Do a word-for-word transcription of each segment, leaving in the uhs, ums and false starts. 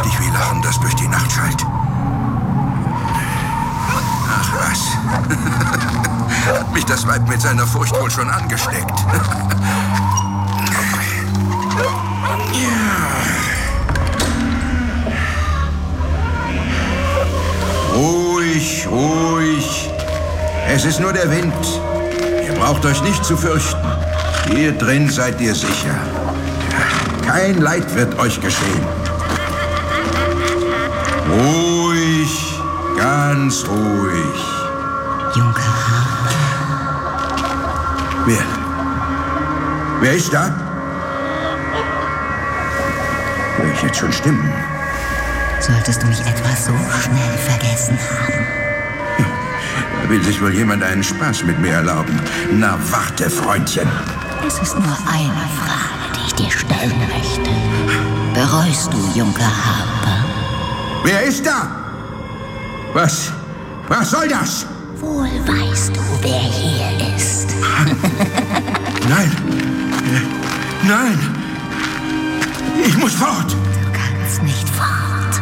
dich wie Lachen, das durch die Nacht schallt. Ach was. Hat mich das Weib mit seiner Furcht wohl schon angesteckt. Ja. Ruhig, ruhig. Es ist nur der Wind. Ihr braucht euch nicht zu fürchten. Hier drin seid ihr sicher. Kein Leid wird euch geschehen. Ruhig, ganz ruhig. Junker Harper. Wer? Wer ist da? Hör ich jetzt schon Stimmen? Solltest du mich etwa so schnell vergessen haben? Da will sich wohl jemand einen Spaß mit mir erlauben. Na, warte, Freundchen. Es ist nur eine Frage, die ich dir stellen möchte. Bereust du, Junker Harper? Wer ist da? Was? Was soll das? Wohl weißt du, wer hier ist. Nein. Nein. Ich muss fort. Du kannst nicht fort.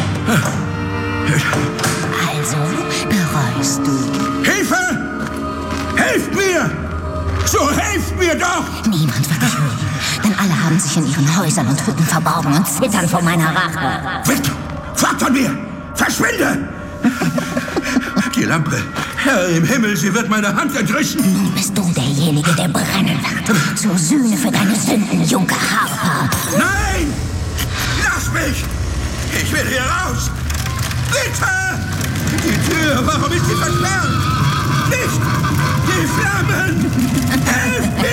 Also bereust du. Hilfe! Helft mir! So helft mir doch! Niemand wird dich hören, denn alle haben sich in ihren Häusern und Hütten verborgen und zittern vor meiner Rache. Weg! Fort von mir! Verschwinde! Die Lampe. Herr im Himmel, sie wird meine Hand entrissen. Nun bist du derjenige, der brennen wird. Zur Sühne für deine Sünden, Junker Harper. Nein! Lass mich! Ich will hier raus! Bitte! Die Tür, warum ist sie versperrt? Nicht! Die Flammen! Helft mir!